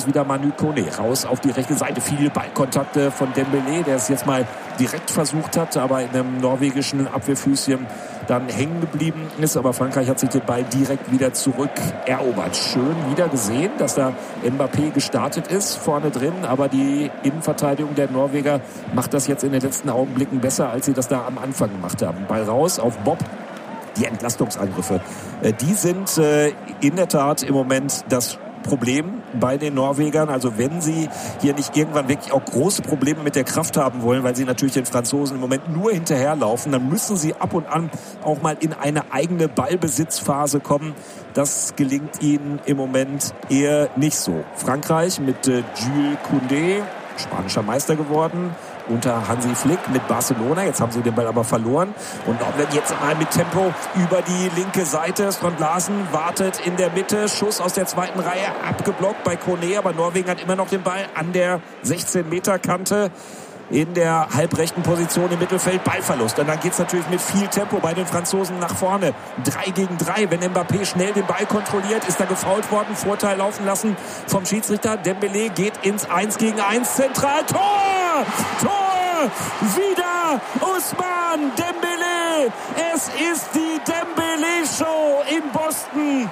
es wieder Manu Kone. Raus auf die rechte Seite. Viele Ballkontakte von Dembélé, der es jetzt mal direkt versucht hat, aber in einem norwegischen Abwehrfüßchen dann hängen geblieben ist. Aber Frankreich hat sich den Ball direkt wieder zurückerobert. Schön wieder gesehen, dass da Mbappé gestartet ist, vorne drin. Aber die Innenverteidigung der Norweger macht das jetzt in den letzten Augenblicken besser, als sie das da am Anfang gemacht haben. Ball raus auf Bob. Die Entlastungsangriffe, die sind in der Tat im Moment das Problem bei den Norwegern. Also wenn sie hier nicht irgendwann wirklich auch große Probleme mit der Kraft haben wollen, weil sie natürlich den Franzosen im Moment nur hinterherlaufen, dann müssen sie ab und an auch mal in eine eigene Ballbesitzphase kommen. Das gelingt ihnen im Moment eher nicht so. Frankreich mit Jules Koundé, spanischer Meister geworden, unter Hansi Flick mit Barcelona. Jetzt haben sie den Ball aber verloren. Und Norwegen jetzt mal mit Tempo über die linke Seite. Strand Larsen wartet in der Mitte. Schuss aus der zweiten Reihe, abgeblockt bei Kone. Aber Norwegen hat immer noch den Ball an der 16-Meter-Kante. In der halbrechten Position im Mittelfeld, Ballverlust. Und dann geht's natürlich mit viel Tempo bei den Franzosen nach vorne. 3 gegen 3. Wenn Mbappé schnell den Ball kontrolliert, ist da gefoult worden. Vorteil laufen lassen vom Schiedsrichter. Dembélé geht ins 1 gegen 1 zentral. Tor! Tor! Wieder Ousmane Dembélé. Es ist die Dembélé-Show in Boston.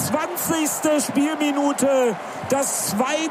20. Spielminute. Das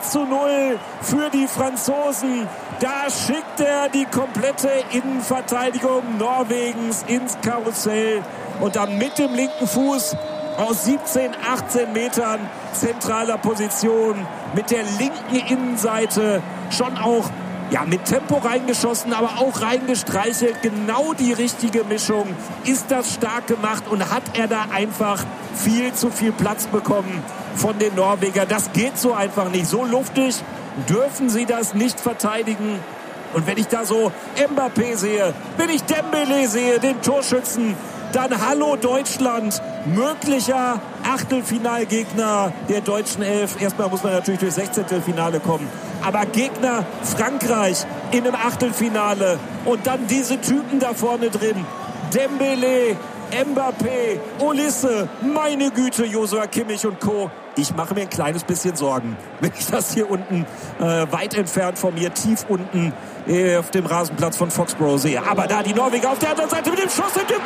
2:0 für die Franzosen. Da schickt er die komplette Innenverteidigung Norwegens ins Karussell. Und dann mit dem linken Fuß aus 17, 18 Metern zentraler Position mit der linken Innenseite schon auch mit Tempo reingeschossen, aber auch reingestreichelt. Genau die richtige Mischung. Ist das stark gemacht und hat er da einfach viel zu viel Platz bekommen von den Norwegern. Das geht so einfach nicht. So luftig dürfen sie das nicht verteidigen. Und wenn ich da so Mbappé sehe, wenn ich Dembélé sehe, den Torschützen, dann hallo Deutschland, möglicher Achtelfinalgegner der deutschen Elf. Erstmal muss man natürlich durch 16. Finale kommen. Aber Gegner Frankreich in einem Achtelfinale. Und dann diese Typen da vorne drin. Dembélé, Mbappé, Olise, meine Güte, Joshua Kimmich und Co. Ich mache mir ein kleines bisschen Sorgen, wenn ich das hier unten, weit entfernt von mir, tief unten auf dem Rasenplatz von Foxborough sehe. Aber da die Norweger auf der anderen Seite mit dem Schuss und dem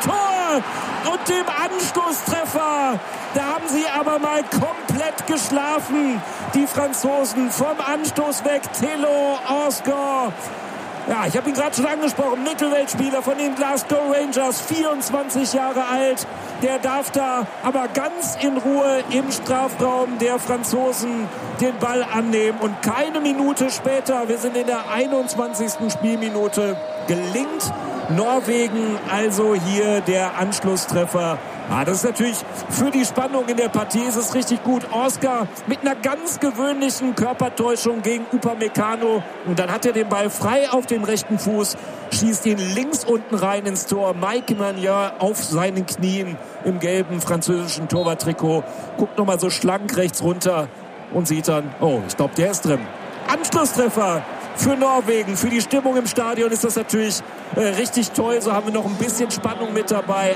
Tor und dem Anstoßtreffer. Da haben sie aber mal komplett geschlafen, die Franzosen. Vom Anstoß weg, Thilo Osgor. Ja, ich habe ihn gerade schon angesprochen, Mittelfeldspieler von den Glasgow Rangers, 24 Jahre alt. Der darf da aber ganz in Ruhe im Strafraum der Franzosen den Ball annehmen. Und keine Minute später, wir sind in der 21. Spielminute, gelingt Norwegen also hier der Anschlusstreffer. Das ist natürlich für die Spannung in der Partie ist es richtig gut. Oscar mit einer ganz gewöhnlichen Körpertäuschung gegen Upamecano. Und dann hat er den Ball frei auf dem rechten Fuß, schießt ihn links unten rein ins Tor. Mike Maignan auf seinen Knien im gelben französischen Torwarttrikot. Guckt nochmal so schlank rechts runter und sieht dann, ich glaube, der ist drin. Anschlusstreffer für Norwegen. Für die Stimmung im Stadion ist das natürlich richtig toll. So haben wir noch ein bisschen Spannung mit dabei.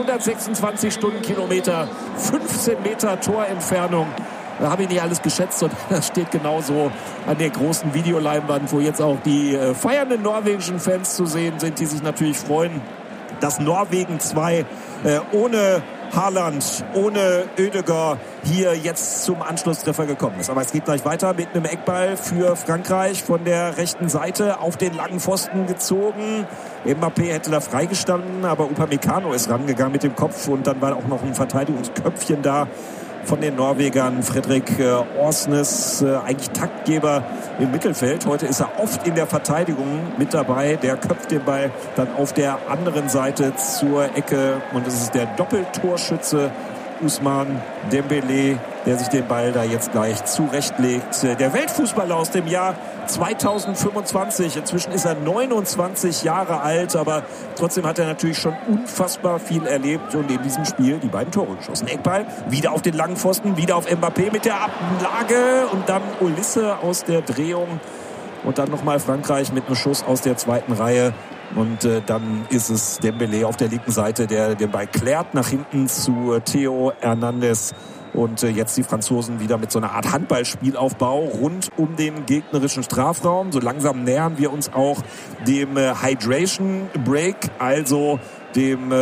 126 Stundenkilometer, 15 Meter Torentfernung. Da habe ich nicht alles geschätzt und das steht genauso an der großen Videoleinwand, wo jetzt auch die feiernden norwegischen Fans zu sehen sind, die sich natürlich freuen, dass Norwegen 2 ohne Haaland, ohne Ødegaard hier jetzt zum Anschlusstreffer gekommen ist. Aber es geht gleich weiter mit einem Eckball für Frankreich von der rechten Seite auf den langen Pfosten gezogen. Mbappé hätte da freigestanden, aber Upamecano ist rangegangen mit dem Kopf und dann war auch noch ein Verteidigungsköpfchen da von den Norwegern. Frederik Orsnes, eigentlich Taktgeber im Mittelfeld. Heute ist er oft in der Verteidigung mit dabei. Der köpft den Ball dann auf der anderen Seite zur Ecke. Und es ist der Doppeltorschütze Ousmane Dembélé, der sich den Ball da jetzt gleich zurechtlegt. Der Weltfußballer aus dem Jahr 2025. Inzwischen ist er 29 Jahre alt, aber trotzdem hat er natürlich schon unfassbar viel erlebt und in diesem Spiel die beiden Tore geschossen. Eckball, wieder auf den langen Pfosten, wieder auf Mbappé mit der Ablage und dann Olise aus der Drehung und dann nochmal Frankreich mit einem Schuss aus der zweiten Reihe. Und dann ist es Dembélé auf der linken Seite, der den Ball klärt nach hinten zu Theo Hernandez. Und jetzt die Franzosen wieder mit so einer Art Handballspielaufbau rund um den gegnerischen Strafraum. So langsam nähern wir uns auch dem Hydration Break, also dem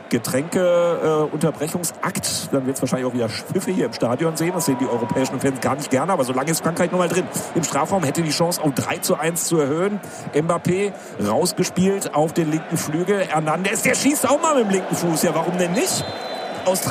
Getränkeunterbrechungsakt. Dann wird es wahrscheinlich auch wieder Pfiffe hier im Stadion sehen. Das sehen die europäischen Fans gar nicht gerne. Aber solange ist Frankreich nochmal drin. Im Strafraum hätte die Chance auf 3:1 zu erhöhen. Mbappé rausgespielt auf den linken Flügel. Hernandez, der schießt auch mal mit dem linken Fuß. Ja, warum denn nicht? Aus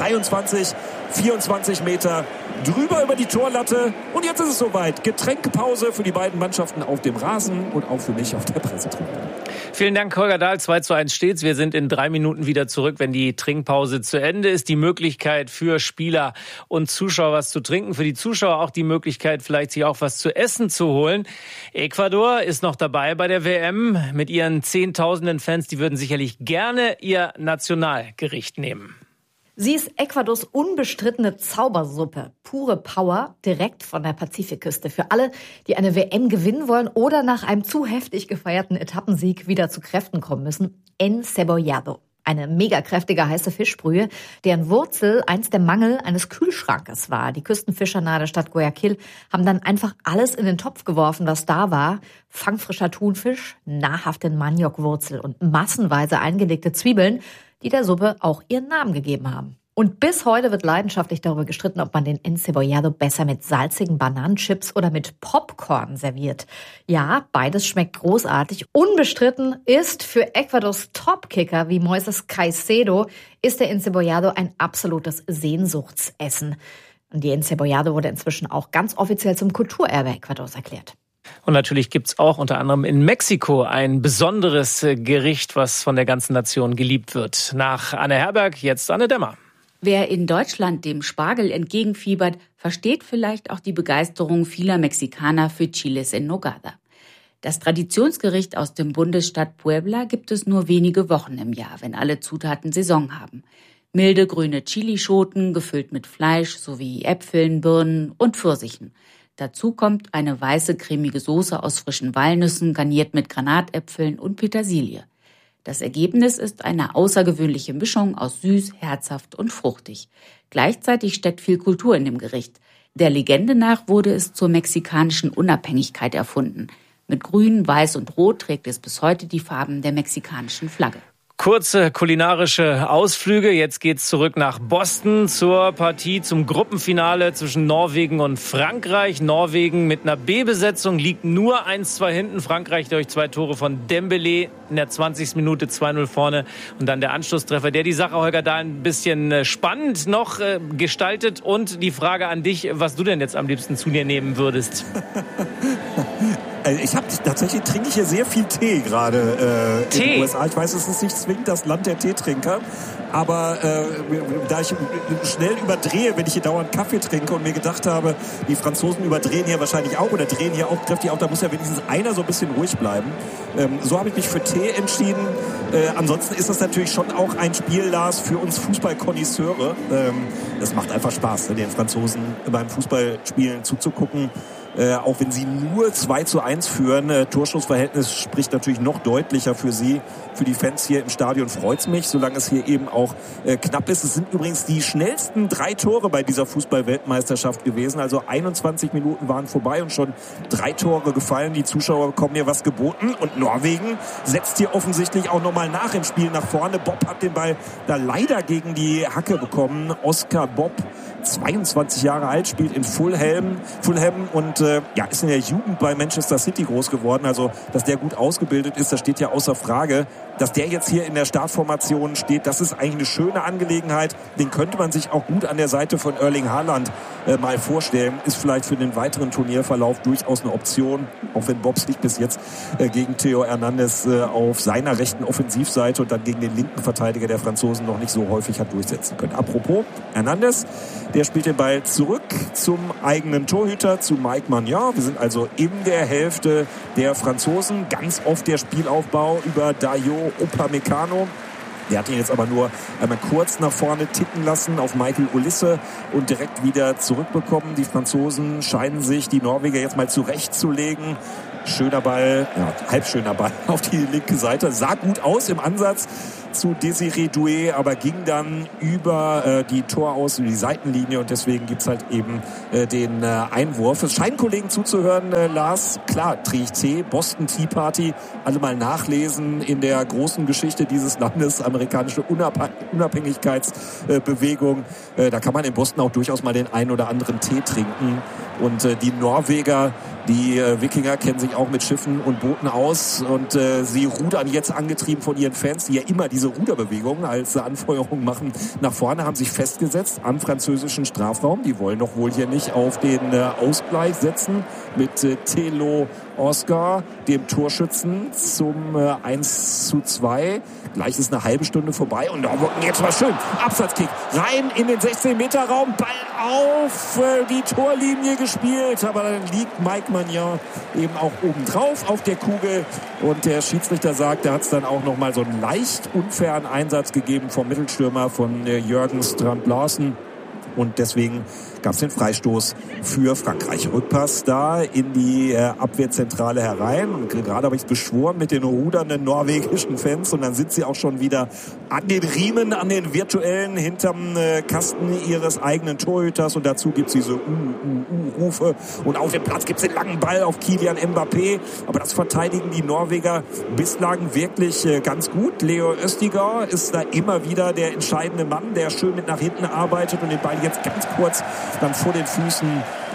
24 Meter drüber über die Torlatte. Und jetzt ist es soweit. Getränkepause für die beiden Mannschaften auf dem Rasen und auch für mich auf der Pressetribüne. Vielen Dank, Holger Dahl. 2:1 steht's. Wir sind in 3 Minuten wieder zurück, wenn die Trinkpause zu Ende ist. Die Möglichkeit für Spieler und Zuschauer was zu trinken. Für die Zuschauer auch die Möglichkeit, vielleicht sich auch was zu essen zu holen. Ecuador ist noch dabei bei der WM. Mit ihren Zehntausenden Fans, die würden sicherlich gerne ihr Nationalgericht nehmen. Sie ist Ecuadors unbestrittene Zaubersuppe. Pure Power, direkt von der Pazifikküste. Für alle, die eine WM gewinnen wollen oder nach einem zu heftig gefeierten Etappensieg wieder zu Kräften kommen müssen. Encebollado. Eine mega kräftige heiße Fischbrühe, deren Wurzel einst der Mangel eines Kühlschrankes war. Die Küstenfischer nahe der Stadt Guayaquil haben dann einfach alles in den Topf geworfen, was da war. Fangfrischer Thunfisch, nahrhafte Maniokwurzel und massenweise eingelegte Zwiebeln, die der Suppe auch ihren Namen gegeben haben. Und bis heute wird leidenschaftlich darüber gestritten, ob man den Encebollado besser mit salzigen Bananenchips oder mit Popcorn serviert. Ja, beides schmeckt großartig. Unbestritten ist für Ecuadors Topkicker wie Moises Caicedo ist der Encebollado ein absolutes Sehnsuchtsessen. Und die Encebollado wurde inzwischen auch ganz offiziell zum Kulturerbe Ecuadors erklärt. Und natürlich gibt's auch unter anderem in Mexiko ein besonderes Gericht, was von der ganzen Nation geliebt wird. Nach Anne Herberg, jetzt Anne Dämmer. Wer in Deutschland dem Spargel entgegenfiebert, versteht vielleicht auch die Begeisterung vieler Mexikaner für Chiles en Nogada. Das Traditionsgericht aus dem Bundesstaat Puebla gibt es nur wenige Wochen im Jahr, wenn alle Zutaten Saison haben. Milde grüne Chilischoten, gefüllt mit Fleisch sowie Äpfeln, Birnen und Pfirsichen. Dazu kommt eine weiße, cremige Soße aus frischen Walnüssen, garniert mit Granatäpfeln und Petersilie. Das Ergebnis ist eine außergewöhnliche Mischung aus süß, herzhaft und fruchtig. Gleichzeitig steckt viel Kultur in dem Gericht. Der Legende nach wurde es zur mexikanischen Unabhängigkeit erfunden. Mit Grün, Weiß und Rot trägt es bis heute die Farben der mexikanischen Flagge. Kurze kulinarische Ausflüge. Jetzt geht's zurück nach Boston zur Partie, zum Gruppenfinale zwischen Norwegen und Frankreich. Norwegen mit einer B-Besetzung liegt nur 1:2 hinten. Frankreich durch 2 Tore von Dembélé in der 20. Minute 2:0 vorne. Und dann der Anschlusstreffer, der die Sache, Holger Dahl, ein bisschen spannend noch gestaltet. Und die Frage an dich, was du denn jetzt am liebsten zu dir nehmen würdest. Tatsächlich trinke ich hier sehr viel Tee gerade in den USA. Ich weiß, es ist nicht zwingend das Land der Teetrinker, aber da ich schnell überdrehe, wenn ich hier dauernd Kaffee trinke und mir gedacht habe, die Franzosen überdrehen hier wahrscheinlich auch oder drehen hier auch kräftig auf, da muss ja wenigstens einer so ein bisschen ruhig bleiben. So habe ich mich für Tee entschieden. Ansonsten ist das natürlich schon auch ein Spiel, Lars, für uns Fußballkonnoisseure. Das macht einfach Spaß, den Franzosen beim Fußballspielen zuzugucken. Auch wenn sie nur 2:1 führen. Torschussverhältnis spricht natürlich noch deutlicher für sie. Für die Fans hier im Stadion freut's mich, solange es hier eben auch knapp ist. Es sind übrigens die schnellsten 3 Tore bei dieser Fußball-Weltmeisterschaft gewesen. Also 21 Minuten waren vorbei und schon 3 Tore gefallen. Die Zuschauer bekommen hier was geboten. Und Norwegen setzt hier offensichtlich auch nochmal nach im Spiel nach vorne. Bob hat den Ball da leider gegen die Hacke bekommen. Oscar Bob, 22 Jahre alt, spielt in Fulham und ist in der Jugend bei Manchester City groß geworden. Also, dass der gut ausgebildet ist, das steht ja außer Frage. Dass der jetzt hier in der Startformation steht, das ist eigentlich eine schöne Angelegenheit. Den könnte man sich auch gut an der Seite von Erling Haaland mal vorstellen. Ist vielleicht für den weiteren Turnierverlauf durchaus eine Option. Auch wenn Bob sich bis jetzt gegen Theo Hernandez auf seiner rechten Offensivseite und dann gegen den linken Verteidiger der Franzosen noch nicht so häufig hat durchsetzen können. Apropos Hernandez, der spielt den Ball zurück zum eigenen Torhüter, zu Mike Maignan. Wir sind also in der Hälfte der Franzosen. Ganz oft der Spielaufbau über Dayo Upamecano. Der hat ihn jetzt aber nur einmal kurz nach vorne ticken lassen auf Michael Olise und direkt wieder zurückbekommen. Die Franzosen scheinen sich die Norweger jetzt mal zurechtzulegen. Schöner Ball, halb schöner Ball auf die linke Seite. Sah gut aus im Ansatz zu Désiré Doué, aber ging dann über die die Seitenlinie und deswegen gibt's halt eben den Einwurf. Es scheinen Kollegen zuzuhören, Lars. Klar, Triech C, Boston Tea Party, alle mal nachlesen in der großen Geschichte dieses Landes, amerikanische Unabhängigkeitsbewegung. Da kann man in Boston auch durchaus mal den einen oder anderen Tee trinken. Und die Norweger, die Wikinger kennen sich auch mit Schiffen und Booten aus und sie rudern jetzt angetrieben von ihren Fans, die ja immer diese Ruderbewegung als Anfeuerung machen. Nach vorne haben sich festgesetzt am französischen Strafraum. Die wollen doch wohl hier nicht auf den Ausgleich setzen mit Thelo Oscar, dem Torschützen, zum 1:2. Gleich ist eine halbe Stunde vorbei und jetzt mal schön. Absatzkick rein in den 16-Meter-Raum, Ball auf die Torlinie gespielt, aber dann liegt Mike Maignan eben auch oben drauf auf der Kugel und der Schiedsrichter sagt, da hat es dann auch noch mal so einen leicht unfairen Einsatz gegeben vom Mittelstürmer von Jürgen Strand-Larsen. Und deswegen gab es den Freistoß für Frankreich. Rückpass da in die Abwehrzentrale herein. Und gerade habe ich es beschworen mit den rudernden norwegischen Fans. Und dann sind sie auch schon wieder an den Riemen, an den virtuellen, hinterm Kasten ihres eigenen Torhüters. Und dazu gibt es diese Rufe. Und auf dem Platz gibt es den langen Ball auf Kylian Mbappé. Aber das verteidigen die Norweger bislang wirklich ganz gut. Leo Østigård ist da immer wieder der entscheidende Mann, der schön mit nach hinten arbeitet und den Ball jetzt ganz kurz dann vor den Füßen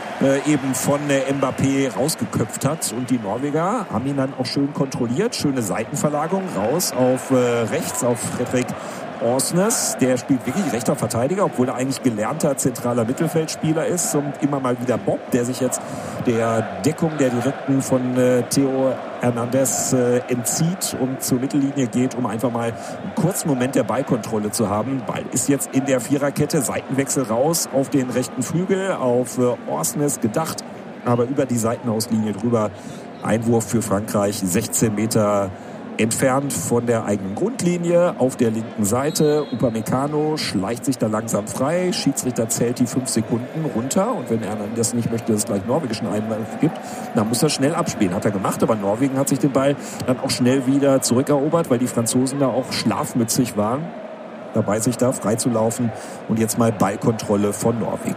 eben von Mbappé rausgeköpft hat. Und die Norweger haben ihn dann auch schön kontrolliert. Schöne Seitenverlagerung raus auf rechts auf Fredrik Orsnes. Der spielt wirklich rechter Verteidiger, obwohl er eigentlich gelernter zentraler Mittelfeldspieler ist. Und immer mal wieder Bob, der sich jetzt der Deckung der Direkten von Theo Hernandez entzieht und zur Mittellinie geht, um einfach mal einen kurzen Moment der Ballkontrolle zu haben. Ball ist jetzt in der Viererkette, Seitenwechsel raus auf den rechten Flügel, auf Orsnes gedacht, aber über die Seitenauslinie drüber. Einwurf für Frankreich, 16 Meter entfernt von der eigenen Grundlinie auf der linken Seite. Upamecano schleicht sich da langsam frei. Schiedsrichter zählt die 5 Sekunden runter. Und wenn er das nicht möchte, dass es gleich norwegischen Einwurf gibt, dann muss er schnell abspielen. Hat er gemacht, aber Norwegen hat sich den Ball dann auch schnell wieder zurückerobert, weil die Franzosen da auch schlafmützig waren, dabei sich da freizulaufen. Und jetzt mal Ballkontrolle von Norwegen.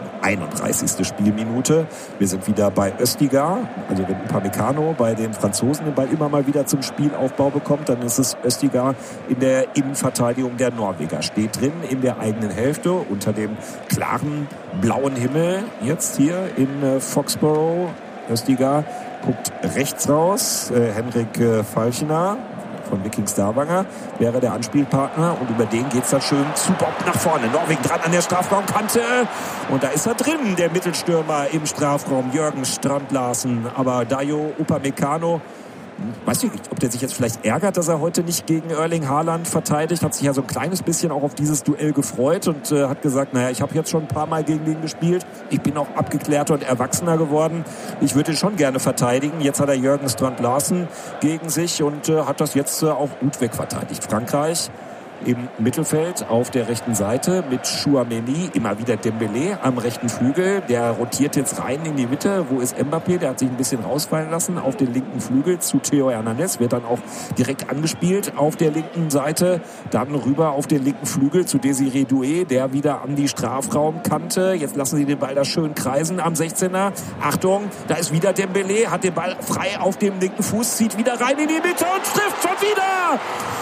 31. Spielminute. Wir sind wieder bei Østigård. Also wenn Upamecano bei den Franzosen den Ball immer mal wieder zum Spielaufbau bekommt, dann ist es Østigård in der Innenverteidigung der Norweger. Steht drin in der eigenen Hälfte unter dem klaren blauen Himmel. Jetzt hier in Foxborough. Østigård guckt rechts raus. Henrik Falchner von Viking Stavanger wäre der Anspielpartner und über den geht's dann schön zu Bob nach vorne. Norwegen dran an der Strafraumkante und da ist er drin, der Mittelstürmer im Strafraum, Jürgen Strand-Larsen. Aber Dayo Upamecano, weiß ich nicht, ob der sich jetzt vielleicht ärgert, dass er heute nicht gegen Erling Haaland verteidigt, hat sich ja so ein kleines bisschen auch auf dieses Duell gefreut und hat gesagt, naja, ich habe jetzt schon ein paar Mal gegen den gespielt, ich bin auch abgeklärter und erwachsener geworden, ich würde ihn schon gerne verteidigen. Jetzt hat er Jürgen Strand-Larsen gegen sich und hat das jetzt auch gut wegverteidigt. Frankreich im Mittelfeld auf der rechten Seite mit Chouameni, immer wieder Dembélé am rechten Flügel. Der rotiert jetzt rein in die Mitte. Wo ist Mbappé? Der hat sich ein bisschen rausfallen lassen auf den linken Flügel zu Theo Hernandez. Wird dann auch direkt angespielt auf der linken Seite. Dann rüber auf den linken Flügel zu Désiré Doué, der wieder an die Strafraumkante. Jetzt lassen sie den Ball da schön kreisen am 16er. Achtung, da ist wieder Dembélé, hat den Ball frei auf dem linken Fuß, zieht wieder rein in die Mitte und trifft schon wieder!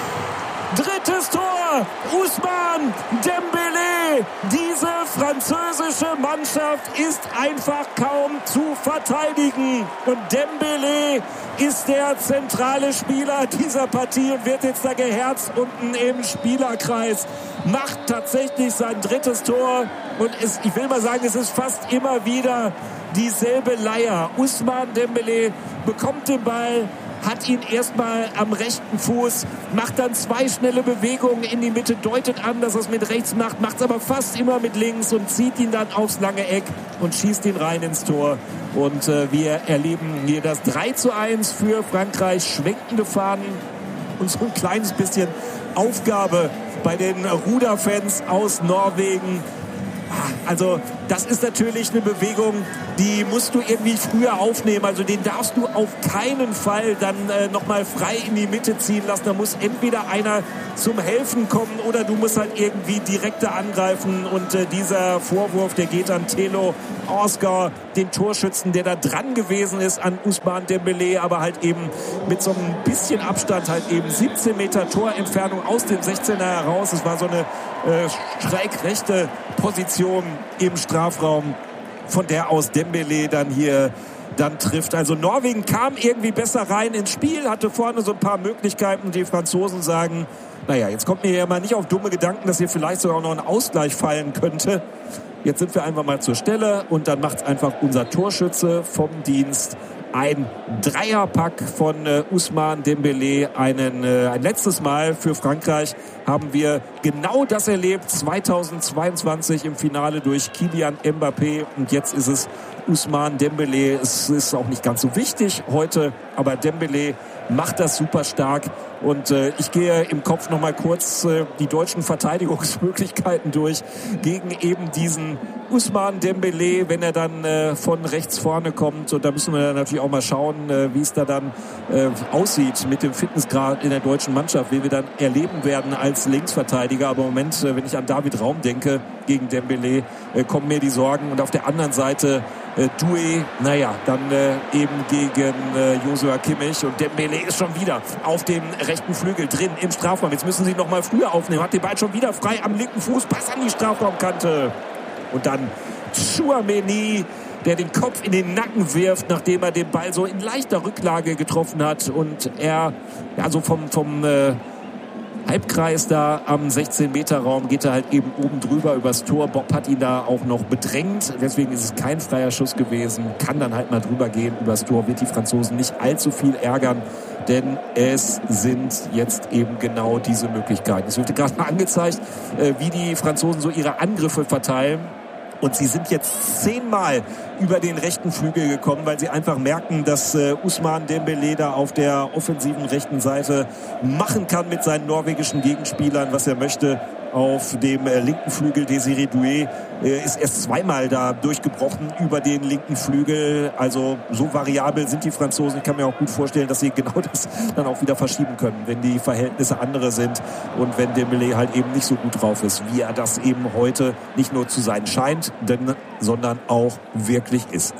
Drittes Tor, Ousmane Dembélé. Diese französische Mannschaft ist einfach kaum zu verteidigen. Und Dembélé ist der zentrale Spieler dieser Partie und wird jetzt da geherzt unten im Spielerkreis. Macht tatsächlich sein drittes Tor. Und ich will mal sagen, es ist fast immer wieder dieselbe Leier. Ousmane Dembélé bekommt den Ball, hat ihn erstmal am rechten Fuß, macht dann 2 schnelle Bewegungen in die Mitte, deutet an, dass er es mit rechts macht, macht es aber fast immer mit links und zieht ihn dann aufs lange Eck und schießt ihn rein ins Tor. Und wir erleben hier das 3:1 für Frankreich, schwenkende Fahnen und so ein kleines bisschen Aufgabe bei den Ruderfans aus Norwegen. Also das ist natürlich eine Bewegung, die musst du irgendwie früher aufnehmen. Also den darfst du auf keinen Fall dann nochmal frei in die Mitte ziehen lassen. Da muss entweder einer zum Helfen kommen oder du musst halt irgendwie direkter angreifen. Und dieser Vorwurf, der geht an Thelo Oscar, den Torschützen, der da dran gewesen ist an Ousmane Dembélé, aber halt eben mit so ein bisschen Abstand, halt eben 17 Meter Torentfernung aus dem 16er heraus. Es war so eine schräg rechte Position im Strafraum, von der aus Dembélé dann hier trifft. Also Norwegen kam irgendwie besser rein ins Spiel, hatte vorne so ein paar Möglichkeiten. Die Franzosen sagen, naja, jetzt kommt mir ja mal nicht auf dumme Gedanken, dass hier vielleicht sogar auch noch ein Ausgleich fallen könnte. Jetzt sind wir einfach mal zur Stelle und dann macht es einfach unser Torschütze vom Dienst. Ein Dreierpack von Ousmane Dembélé. Ein letztes Mal für Frankreich haben wir genau das erlebt. 2022 im Finale durch Kylian Mbappé. Und jetzt ist es Ousmane Dembélé. Es ist auch nicht ganz so wichtig heute, aber Dembélé macht das super stark. Und ich gehe im Kopf noch mal kurz die deutschen Verteidigungsmöglichkeiten durch gegen eben diesen Ousmane Dembélé, wenn er dann von rechts vorne kommt. Und da müssen wir dann natürlich auch mal schauen, wie es da dann aussieht mit dem Fitnessgrad in der deutschen Mannschaft, wie wir dann erleben werden als Linksverteidiger. Aber im Moment, wenn ich an David Raum denke gegen Dembélé, kommen mir die Sorgen. Und auf der anderen Seite Doué, naja, dann eben gegen Joshua Kimmich. Und Dembélé ist schon wieder auf dem rechten Flügel drin im Strafraum. Jetzt müssen sie noch mal früher aufnehmen. Hat den Ball schon wieder frei am linken Fuß. Pass an die Strafraumkante. Und dann Tchouaméni, der den Kopf in den Nacken wirft, nachdem er den Ball so in leichter Rücklage getroffen hat. Und er, ja, so vom Halbkreis da am 16-Meter-Raum geht er halt eben oben drüber übers Tor. Bob hat ihn da auch noch bedrängt. Deswegen ist es kein freier Schuss gewesen. Kann dann halt mal drüber gehen übers Tor. Wird die Franzosen nicht allzu viel ärgern. Denn es sind jetzt eben genau diese Möglichkeiten. Es wird gerade mal angezeigt, wie die Franzosen so ihre Angriffe verteilen. Und sie sind jetzt 10-mal über den rechten Flügel gekommen, weil sie einfach merken, dass Ousmane Dembélé da auf der offensiven rechten Seite machen kann mit seinen norwegischen Gegenspielern, was er möchte. Auf dem linken Flügel Désiré Doué ist erst 2-mal da durchgebrochen über den linken Flügel. Also so variabel sind die Franzosen. Ich kann mir auch gut vorstellen, dass sie genau das dann auch wieder verschieben können, wenn die Verhältnisse andere sind und wenn Dembélé halt eben nicht so gut drauf ist, wie er das eben heute nicht nur zu sein scheint, sondern auch wirklich ist.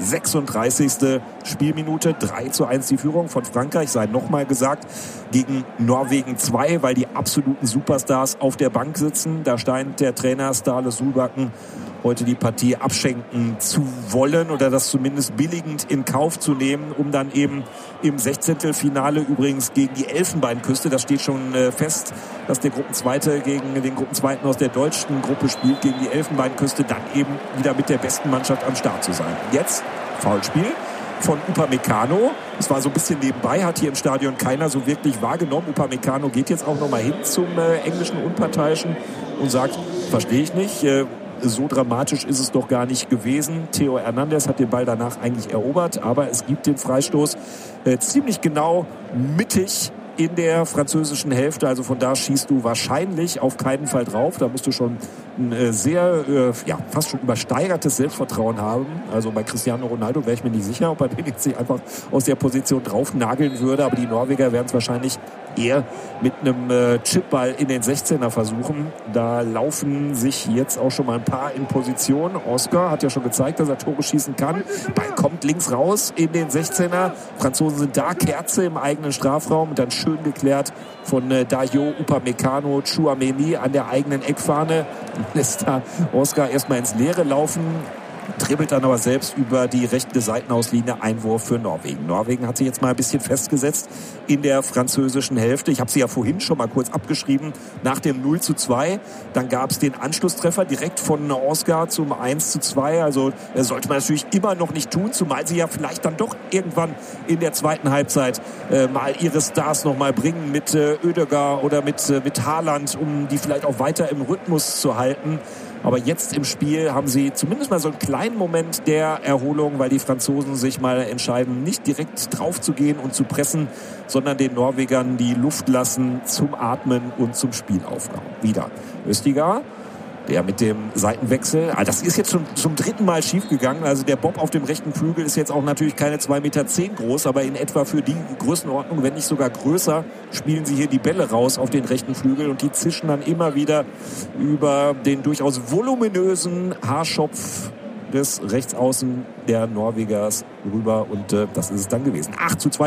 36. Spielminute, 3:1 die Führung von Frankreich, sei nochmal gesagt, gegen Norwegen 2, weil die absoluten Superstars auf der Bank sitzen. Da scheint der Trainer Ståle Solbakken heute die Partie abschenken zu wollen oder das zumindest billigend in Kauf zu nehmen, um dann eben im 16. übrigens gegen die Elfenbeinküste, das steht schon fest, dass der Gruppenzweite gegen den Gruppenzweiten aus der deutschen Gruppe spielt, gegen die Elfenbeinküste, dann eben wieder mit der besten Mannschaft am Start zu sein. Jetzt Foulspiel von Upamecano. Es war so ein bisschen nebenbei, hat hier im Stadion keiner so wirklich wahrgenommen. Upamecano geht jetzt auch nochmal hin zum englischen Unparteiischen und sagt, verstehe ich nicht, so dramatisch ist es doch gar nicht gewesen. Theo Hernandez hat den Ball danach eigentlich erobert, aber es gibt den Freistoß ziemlich genau mittig in der französischen Hälfte. Also von da schießt du wahrscheinlich auf keinen Fall drauf. Da musst du schon ein sehr, fast schon übersteigertes Selbstvertrauen haben. Also bei Cristiano Ronaldo wäre ich mir nicht sicher, ob er den jetzt nicht einfach aus der Position drauf nageln würde. Aber die Norweger werden es wahrscheinlich eher mit einem Chipball in den 16er versuchen. Da laufen sich jetzt auch schon mal ein paar in Position. Oscar hat ja schon gezeigt, dass er Tore schießen kann. Ball kommt links raus in den 16er. Franzosen sind da, Kerze im eigenen Strafraum. Und dann schön geklärt von Dayo Upamecano, Tchouaméni an der eigenen Eckfahne. Lässt da Oscar erstmal ins Leere laufen. Dribbelt dann aber selbst über die rechte Seitenauslinie. Einwurf für Norwegen. Norwegen hat sich jetzt mal ein bisschen festgesetzt in der französischen Hälfte. Ich habe sie ja vorhin schon mal kurz abgeschrieben. Nach dem 0:2, dann gab es den Anschlusstreffer direkt von Oscar zum 1:2. Also sollte man natürlich immer noch nicht tun, zumal sie ja vielleicht dann doch irgendwann in der zweiten Halbzeit mal ihre Stars noch mal bringen mit Ødegaard oder mit Haaland, um die vielleicht auch weiter im Rhythmus zu halten. Aber jetzt im Spiel haben sie zumindest mal so einen kleinen Moment der Erholung, weil die Franzosen sich mal entscheiden, nicht direkt drauf zu gehen und zu pressen, sondern den Norwegern die Luft lassen zum Atmen und zum Spielaufbau. Wieder Østigard Der mit dem Seitenwechsel, das ist jetzt schon zum dritten Mal schief gegangen. Also der Bob auf dem rechten Flügel ist jetzt auch natürlich keine 2,10 Meter groß, aber in etwa für die Größenordnung, wenn nicht sogar größer, spielen sie hier die Bälle raus auf den rechten Flügel und die zischen dann immer wieder über den durchaus voluminösen Haarschopf des Rechtsaußen der Norwegers rüber und das ist es dann gewesen. 8:2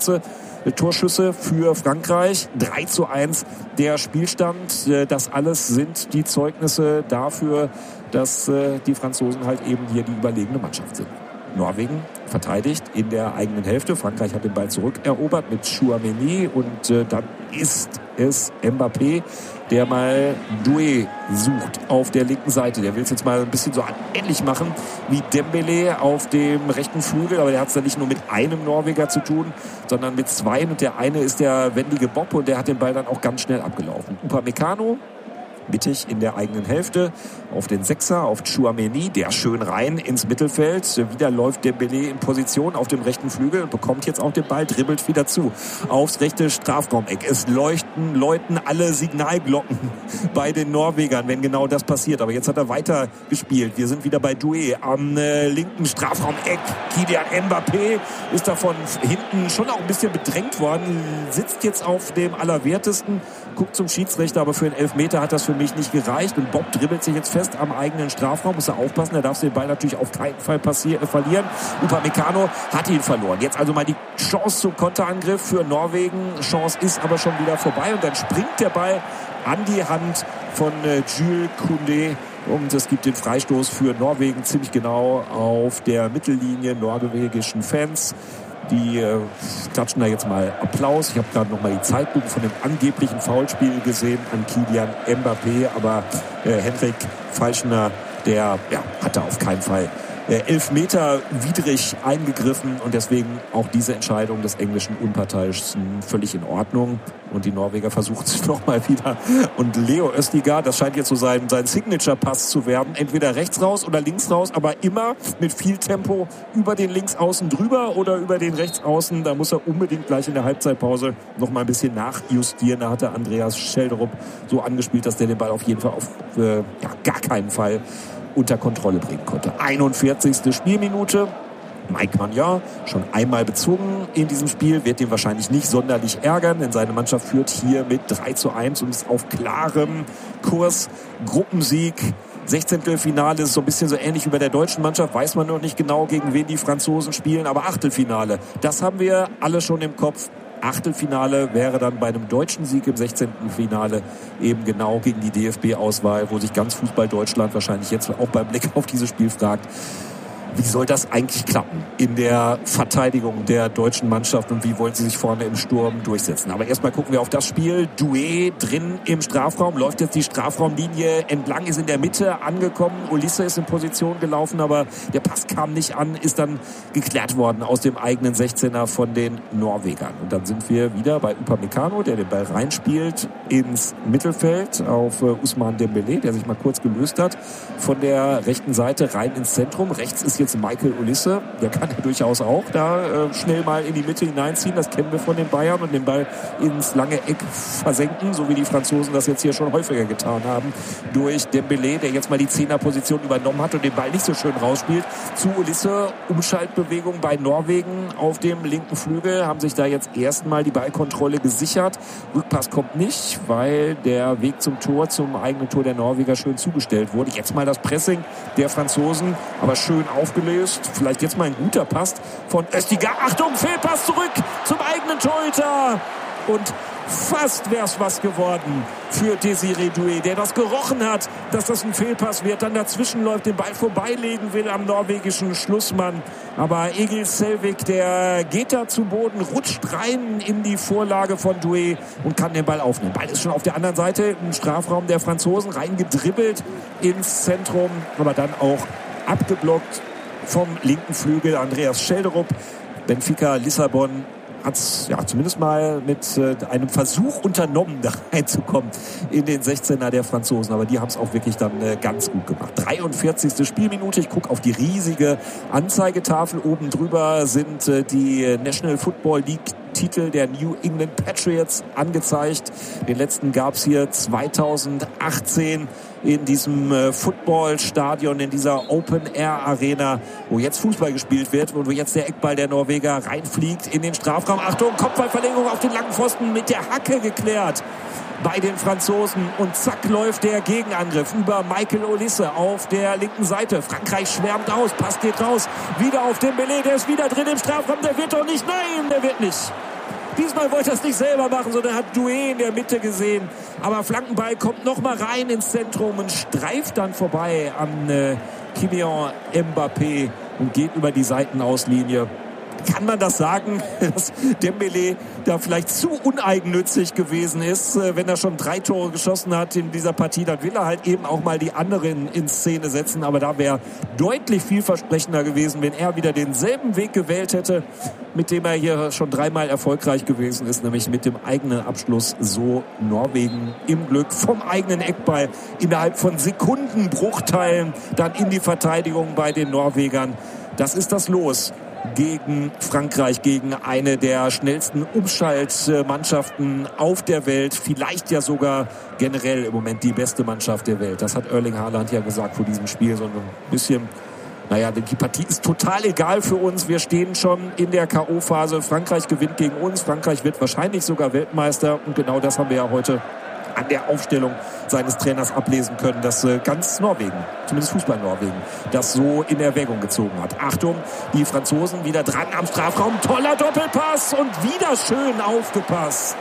Torschüsse für Frankreich, 3:1 der Spielstand. Das alles sind die Zeugnisse dafür, dass die Franzosen halt eben hier die überlegene Mannschaft sind. Norwegen verteidigt in der eigenen Hälfte. Frankreich hat den Ball zurückerobert mit Chouameni und dann ist es Mbappé, der mal Doué sucht auf der linken Seite. Der will es jetzt mal ein bisschen so ähnlich machen wie Dembélé auf dem rechten Flügel, aber der hat es dann nicht nur mit einem Norweger zu tun, sondern mit zwei und der eine ist der wendige Bob und der hat den Ball dann auch ganz schnell abgelaufen. Upamecano mittig in der eigenen Hälfte auf den Sechser, auf Chouameni, der schön rein ins Mittelfeld. Wieder läuft Dembélé in Position auf dem rechten Flügel und bekommt jetzt auch den Ball, dribbelt wieder zu aufs rechte Strafraumeck. Es läuten alle Signalglocken bei den Norwegern, wenn genau das passiert. Aber jetzt hat er weiter gespielt. Wir sind wieder bei Doué am linken Strafraumeck. Kylian Mbappé ist davon hinten schon auch ein bisschen bedrängt worden, sitzt jetzt auf dem Allerwertesten, guckt zum Schiedsrichter, aber für einen Elfmeter hat das für mich nicht gereicht. Und Bob dribbelt sich jetzt fest am eigenen Strafraum. Muss er aufpassen, er darf den Ball natürlich auf keinen Fall verlieren. Upamecano hat ihn verloren. Jetzt also mal die Chance zum Konterangriff für Norwegen. Chance ist aber schon wieder vorbei. Und dann springt der Ball an die Hand von Jules Koundé. Und es gibt den Freistoß für Norwegen ziemlich genau auf der Mittellinie. Norwegischen Fans, die klatschen da jetzt mal Applaus. Ich habe gerade noch mal die Zeitlupe von dem angeblichen Foulspiel gesehen an Kylian Mbappé. Aber Henrik Falschner, der hat da auf keinen Fall Elfmeter widrig eingegriffen. Und deswegen auch diese Entscheidung des englischen Unparteiischen völlig in Ordnung. Und die Norweger versuchen es nochmal wieder. Und Leo Østigard, das scheint jetzt so sein Signature-Pass zu werden. Entweder rechts raus oder links raus, aber immer mit viel Tempo über den Linksaußen drüber oder über den Rechtsaußen. Da muss er unbedingt gleich in der Halbzeitpause nochmal ein bisschen nachjustieren. Da hat der Andreas Schelderup so angespielt, dass der den Ball auf jeden Fall auf gar keinen Fall unter Kontrolle bringen konnte. 41. Spielminute. Mike Maignan, schon einmal bezogen in diesem Spiel, wird ihn wahrscheinlich nicht sonderlich ärgern, denn seine Mannschaft führt hier mit 3:1 und ist auf klarem Kurs. Gruppensieg, 16. Finale ist so ein bisschen so ähnlich wie bei der deutschen Mannschaft, weiß man noch nicht genau, gegen wen die Franzosen spielen, aber Achtelfinale, das haben wir alle schon im Kopf. Achtelfinale wäre dann bei einem deutschen Sieg im 16. Finale eben genau gegen die DFB-Auswahl, wo sich ganz Fußball Deutschland wahrscheinlich jetzt auch beim Blick auf dieses Spiel fragt, wie soll das eigentlich klappen in der Verteidigung der deutschen Mannschaft und wie wollen sie sich vorne im Sturm durchsetzen? Aber erstmal gucken wir auf das Spiel. Doué drin im Strafraum, läuft jetzt die Strafraumlinie entlang, ist in der Mitte angekommen. Olise ist in Position gelaufen, aber der Pass kam nicht an, ist dann geklärt worden aus dem eigenen 16er von den Norwegern. Und dann sind wir wieder bei Upamecano, der den Ball reinspielt ins Mittelfeld auf Ousmane Dembélé, der sich mal kurz gelöst hat von der rechten Seite rein ins Zentrum. Rechts ist jetzt Michael Olise, der kann ja durchaus auch da schnell mal in die Mitte hineinziehen, das kennen wir von den Bayern, und den Ball ins lange Eck versenken, so wie die Franzosen das jetzt hier schon häufiger getan haben, durch Dembélé, der jetzt mal die Zehnerposition übernommen hat und den Ball nicht so schön rausspielt, zu Olise. Umschaltbewegung bei Norwegen auf dem linken Flügel, haben sich da jetzt erstmal die Ballkontrolle gesichert. Rückpass kommt nicht, weil der Weg zum Tor, zum eigenen Tor der Norweger schön zugestellt wurde. Jetzt mal das Pressing der Franzosen, aber schön aufgelöst. Vielleicht jetzt mal ein guter Pass von Østigard. Achtung, Fehlpass zurück zum eigenen Torhüter. Und fast wäre es was geworden für Désiré Doué, der das gerochen hat, dass das ein Fehlpass wird, dann dazwischen läuft, den Ball vorbeilegen will am norwegischen Schlussmann. Aber Egil Selvik, der geht da zu Boden, rutscht rein in die Vorlage von Doué und kann den Ball aufnehmen. Ball ist schon auf der anderen Seite im Strafraum der Franzosen, reingedribbelt ins Zentrum, aber dann auch abgeblockt vom linken Flügel Andreas Schelderup. Benfica Lissabon hat es zumindest mal mit einem Versuch unternommen, da reinzukommen in den 16er der Franzosen. Aber die haben es auch wirklich dann ganz gut gemacht. 43. Spielminute. Ich gucke auf die riesige Anzeigetafel. Oben drüber sind die National Football League Titel der New England Patriots angezeigt. Den letzten gab's hier 2018 in diesem Footballstadion, in dieser Open-Air-Arena, wo jetzt Fußball gespielt wird und wo jetzt der Eckball der Norweger reinfliegt in den Strafraum. Achtung, Kopfballverlängerung auf den langen Pfosten mit der Hacke geklärt bei den Franzosen und zack läuft der Gegenangriff über Michael Olise auf der linken Seite. Frankreich schwärmt aus, Pass geht raus, wieder auf Dembélé, der ist wieder drin im Strafraum, der wird doch nicht, nein, der wird nicht. Diesmal wollte er es nicht selber machen, sondern hat Doué in der Mitte gesehen. Aber Flankenball kommt noch mal rein ins Zentrum und streift dann vorbei an Kylian Mbappé und geht über die Seitenauslinie. Kann man das sagen, dass Dembélé da vielleicht zu uneigennützig gewesen ist? Wenn er schon 3 Tore geschossen hat in dieser Partie, dann will er halt eben auch mal die anderen in Szene setzen. Aber da wäre deutlich vielversprechender gewesen, wenn er wieder denselben Weg gewählt hätte, mit dem er hier schon 3-mal erfolgreich gewesen ist, nämlich mit dem eigenen Abschluss. So Norwegen im Glück vom eigenen Eckball innerhalb von Sekundenbruchteilen dann in die Verteidigung bei den Norwegern. Das ist das Los gegen Frankreich, gegen eine der schnellsten Umschaltmannschaften auf der Welt, vielleicht ja sogar generell im Moment die beste Mannschaft der Welt. Das hat Erling Haaland ja gesagt vor diesem Spiel, so ein bisschen, naja, die Partie ist total egal für uns. Wir stehen schon in der K.O.-Phase. Frankreich gewinnt gegen uns. Frankreich wird wahrscheinlich sogar Weltmeister. Und genau das haben wir ja heute an der Aufstellung seines Trainers ablesen können, dass ganz Norwegen, zumindest Fußball-Norwegen, das so in Erwägung gezogen hat. Achtung, die Franzosen wieder dran am Strafraum. Toller Doppelpass und wieder schön aufgepasst.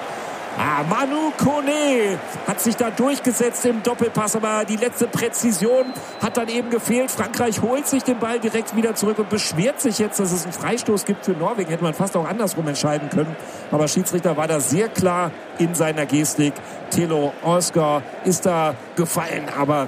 Manu Kone hat sich da durchgesetzt im Doppelpass, aber die letzte Präzision hat dann eben gefehlt. Frankreich holt sich den Ball direkt wieder zurück und beschwert sich jetzt, dass es einen Freistoß gibt für Norwegen. Hätte man fast auch andersrum entscheiden können. Aber Schiedsrichter war da sehr klar in seiner Gestik. Thilo Oscar ist da gefallen, aber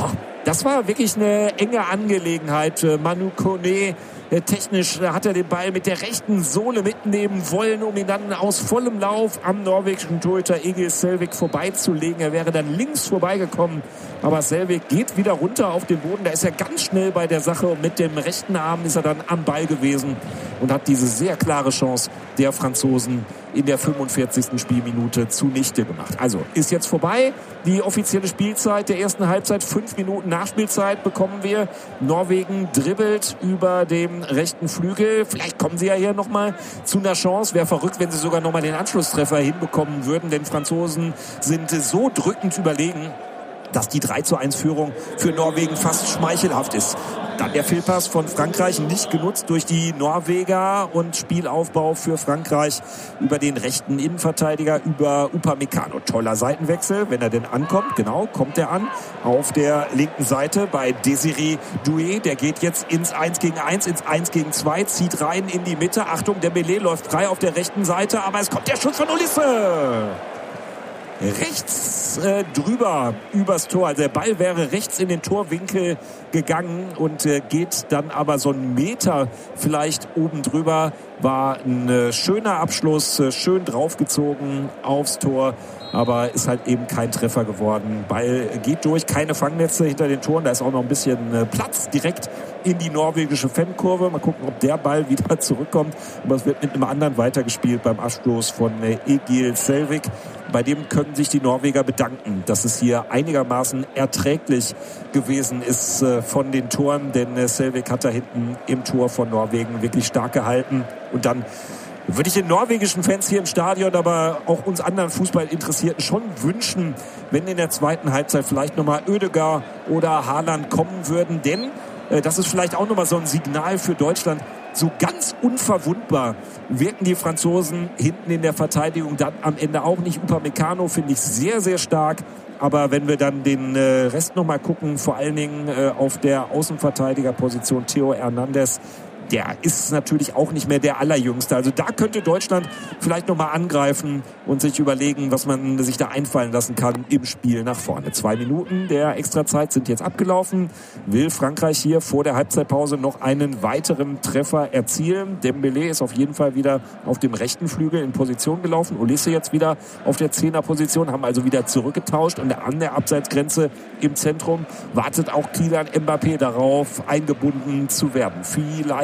das war wirklich eine enge Angelegenheit. Manu Kone technisch hat er den Ball mit der rechten Sohle mitnehmen wollen, um ihn dann aus vollem Lauf am norwegischen Torhüter Egil Selvik vorbeizulegen. Er wäre dann links vorbeigekommen, aber Selvik geht wieder runter auf den Boden. Da ist er ganz schnell bei der Sache und mit dem rechten Arm ist er dann am Ball gewesen und hat diese sehr klare Chance der Franzosen in der 45. Spielminute zunichte gemacht. Also ist jetzt vorbei. Die offizielle Spielzeit der ersten Halbzeit, 5 Minuten Nachspielzeit bekommen wir. Norwegen dribbelt über dem rechten Flügel. Vielleicht kommen sie ja hier nochmal zu einer Chance. Wäre verrückt, wenn sie sogar nochmal den Anschlusstreffer hinbekommen würden, denn Franzosen sind so drückend überlegen, dass die 3:1-Führung für Norwegen fast schmeichelhaft ist. Dann der Fehlpass von Frankreich, nicht genutzt durch die Norweger und Spielaufbau für Frankreich über den rechten Innenverteidiger, über Upamecano. Toller Seitenwechsel, wenn er denn ankommt. Genau, kommt er an auf der linken Seite bei Désiré Doué. Der geht jetzt ins 1 gegen 1, ins 1 gegen 2, zieht rein in die Mitte. Achtung, Dembélé läuft frei auf der rechten Seite, aber es kommt der Schuss von Olise. Rechts drüber übers Tor. Also der Ball wäre rechts in den Torwinkel gegangen und geht dann aber so einen Meter vielleicht oben drüber. War ein schöner Abschluss, schön draufgezogen aufs Tor, aber ist halt eben kein Treffer geworden. Ball geht durch, keine Fangnetze hinter den Toren. Da ist auch noch ein bisschen Platz direkt in die norwegische Fankurve. Mal gucken, ob der Ball wieder zurückkommt. Aber es wird mit einem anderen weitergespielt beim Abstoß von Egil Selvik. Bei dem können sich die Norweger bedanken, dass es hier einigermaßen erträglich gewesen ist von den Toren, denn Selvik hat da hinten im Tor von Norwegen wirklich stark gehalten. Und dann würde ich den norwegischen Fans hier im Stadion, aber auch uns anderen Fußballinteressierten schon wünschen, wenn in der zweiten Halbzeit vielleicht nochmal Ødegaard oder Haaland kommen würden, denn das ist vielleicht auch nochmal so ein Signal für Deutschland. So ganz unverwundbar wirken die Franzosen hinten in der Verteidigung dann am Ende auch nicht. Upamecano finde ich sehr, sehr stark. Aber wenn wir dann den Rest nochmal gucken, vor allen Dingen auf der Außenverteidigerposition Theo Hernandez, der ist natürlich auch nicht mehr der Allerjüngste. Also da könnte Deutschland vielleicht nochmal angreifen und sich überlegen, was man sich da einfallen lassen kann im Spiel nach vorne. 2 Minuten der Extrazeit sind jetzt abgelaufen. Will Frankreich hier vor der Halbzeitpause noch einen weiteren Treffer erzielen? Dembélé ist auf jeden Fall wieder auf dem rechten Flügel in Position gelaufen. Olise jetzt wieder auf der 10er-Position, haben also wieder zurückgetauscht. Und an der Abseitsgrenze im Zentrum wartet auch Kylian Mbappé darauf, eingebunden zu werden. Vielleicht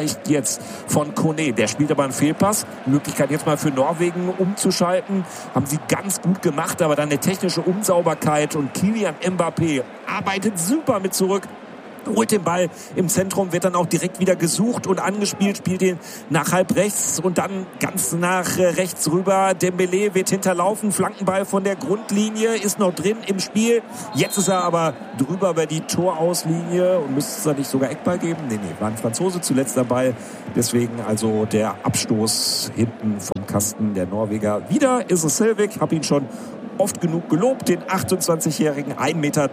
verteidigt jetzt von Kone. Der spielt aber einen Fehlpass. Möglichkeit jetzt mal für Norwegen umzuschalten. Haben sie ganz gut gemacht, aber dann eine technische Unsauberkeit und Kylian Mbappé arbeitet super mit zurück. Holt den Ball im Zentrum, wird dann auch direkt wieder gesucht und angespielt, spielt ihn nach halb rechts und dann ganz nach rechts rüber. Dembélé wird hinterlaufen, Flankenball von der Grundlinie, ist noch drin im Spiel. Jetzt ist er aber drüber über die Torauslinie und müsste es da nicht sogar Eckball geben? Nee, war ein Franzose zuletzt dabei. Deswegen also der Abstoß hinten vom Kasten der Norweger. Wieder ist es Selvik, habe ihn schon oft genug gelobt, den 28-jährigen 1,93 Meter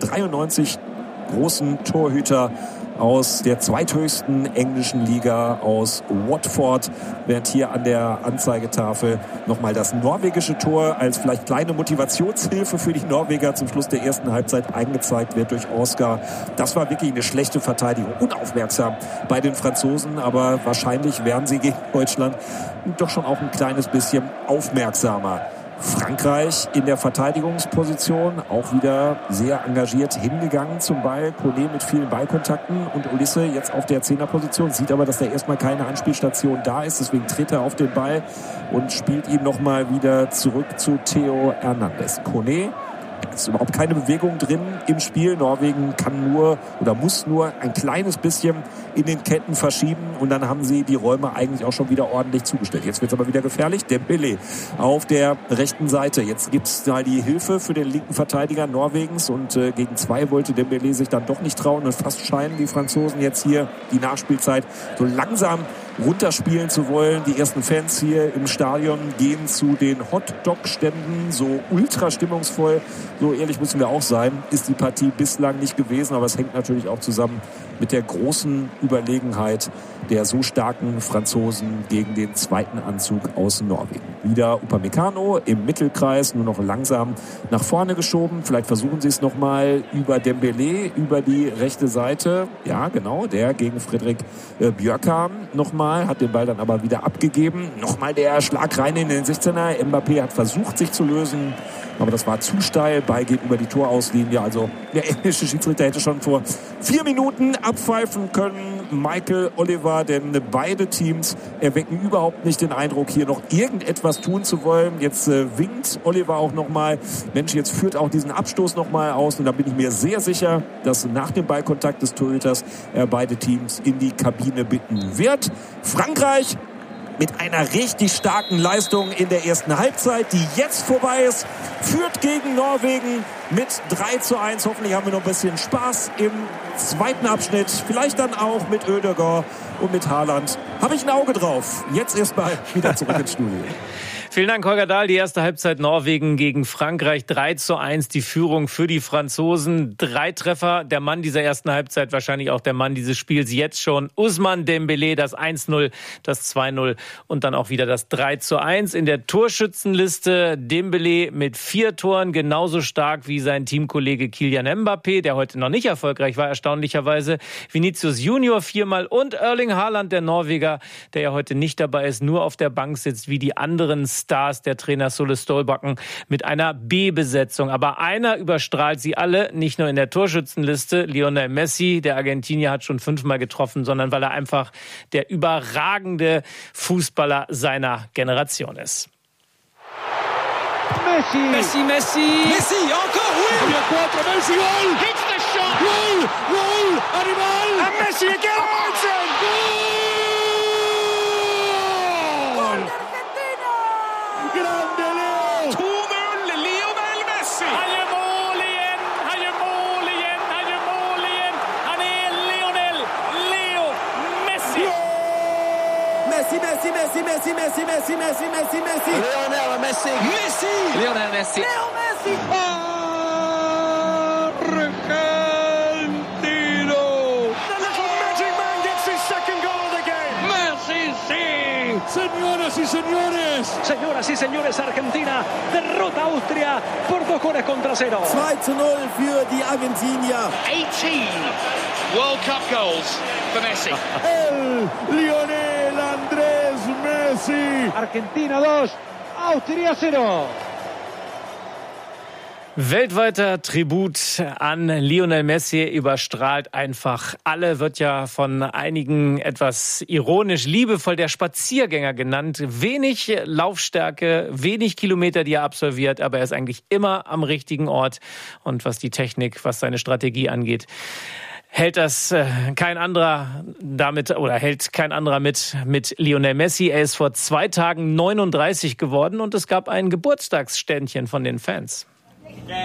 großen Torhüter aus der zweithöchsten englischen Liga aus Watford, während hier an der Anzeigetafel nochmal das norwegische Tor als vielleicht kleine Motivationshilfe für die Norweger zum Schluss der ersten Halbzeit eingezeigt wird durch Oscar. Das war wirklich eine schlechte Verteidigung, unaufmerksam bei den Franzosen, aber wahrscheinlich werden sie gegen Deutschland doch schon auch ein kleines bisschen aufmerksamer. Frankreich in der Verteidigungsposition auch wieder sehr engagiert hingegangen zum Ball. Kone mit vielen Ballkontakten und Olise jetzt auf der 10er-Position. Sieht aber, dass da erstmal keine Anspielstation da ist. Deswegen tritt er auf den Ball und spielt ihn nochmal wieder zurück zu Theo Hernandez. Kone ist überhaupt keine Bewegung drin im Spiel. Norwegen kann nur oder muss nur ein kleines bisschen in den Ketten verschieben und dann haben sie die Räume eigentlich auch schon wieder ordentlich zugestellt. Jetzt wird es aber wieder gefährlich. Dembélé auf der rechten Seite. Jetzt gibt es da die Hilfe für den linken Verteidiger Norwegens und gegen 2 wollte Dembélé sich dann doch nicht trauen und fast scheinen die Franzosen jetzt hier die Nachspielzeit so langsam runterspielen zu wollen. Die ersten Fans hier im Stadion gehen zu den Hotdog-Ständen, so ultra stimmungsvoll. So ehrlich müssen wir auch sein, ist die Partie bislang nicht gewesen, aber es hängt natürlich auch zusammen mit der großen Überlegenheit der so starken Franzosen gegen den zweiten Anzug aus Norwegen. Wieder Upamecano im Mittelkreis, nur noch langsam nach vorne geschoben. Vielleicht versuchen sie es nochmal über Dembélé, über die rechte Seite. Ja, genau, der gegen Frederik Bjørkan nochmal, hat den Ball dann aber wieder abgegeben. Nochmal der Schlag rein in den 16er. Mbappé hat versucht, sich zu lösen, aber das war zu steil. Ball geht über die Torauslinie. Also der englische Schiedsrichter hätte schon vor 4 Minuten abpfeifen können. Michael Oliver, denn beide Teams erwecken überhaupt nicht den Eindruck, hier noch irgendetwas tun zu wollen. Jetzt winkt Oliver auch nochmal. Mensch, jetzt führt auch diesen Abstoß nochmal aus. Und da bin ich mir sehr sicher, dass nach dem Ballkontakt des Torhüters beide Teams in die Kabine bitten wird. Frankreich mit einer richtig starken Leistung in der ersten Halbzeit, die jetzt vorbei ist, führt gegen Norwegen mit 3:1. Hoffentlich haben wir noch ein bisschen Spaß im zweiten Abschnitt. Vielleicht dann auch mit Ødegaard und mit Haaland. Habe ich ein Auge drauf. Jetzt erstmal wieder zurück ins Studio. Vielen Dank, Holger Dahl. Die erste Halbzeit Norwegen gegen Frankreich. 3:1 die Führung für die Franzosen. 3 Treffer. Der Mann dieser ersten Halbzeit, wahrscheinlich auch der Mann dieses Spiels jetzt schon. Ousmane Dembélé, das 1:0, das 2:0 und dann auch wieder das 3:1. In der Torschützenliste Dembélé mit 4 Toren, genauso stark wie sein Teamkollege Kylian Mbappé, der heute noch nicht erfolgreich war, erstaunlicherweise. Vinicius Junior 4-mal und Erling Haaland, der Norweger, der ja heute nicht dabei ist, nur auf der Bank sitzt, wie die anderen Stars der Trainer Solle Stolbakken mit einer B-Besetzung. Aber einer überstrahlt sie alle, nicht nur in der Torschützenliste. Lionel Messi, der Argentinier, hat schon 5-mal getroffen, sondern weil er einfach der überragende Fußballer seiner Generation ist. Messi, Messi, Messi, Messi, encore, oui, Messi, goal, hits the shot, goal, arrival, and Messi again, goal! Grande Leo! 2-0, Lionel Messi! Han gjør mål igjen, han gjør mål igjen, han gjør mål igjen! Han er Lionel Leo Messi! Messi, Messi, Messi, Messi, Messi, Messi, Messi, Messi, Messi! Lionel Messi! Messi! Lionel Messi! Leo Messi! Argentino! The little magic man gets his second goal of the game! Messi, sí! Señoras y señores! Señoras y señores, Argentina derrota a Austria por 2-0. 2-0 für die Argentinier. 18 World Cup goals for Messi. El Lionel Andrés Messi. Argentina 2, Austria 0. Weltweiter Tribut an Lionel Messi überstrahlt einfach alle, wird ja von einigen etwas ironisch liebevoll der Spaziergänger genannt. Wenig Laufstärke, wenig Kilometer, die er absolviert, aber er ist eigentlich immer am richtigen Ort. Und was die Technik, was seine Strategie angeht, hält kein anderer mit Lionel Messi. Er ist vor 2 Tagen 39 geworden und es gab ein Geburtstagsständchen von den Fans.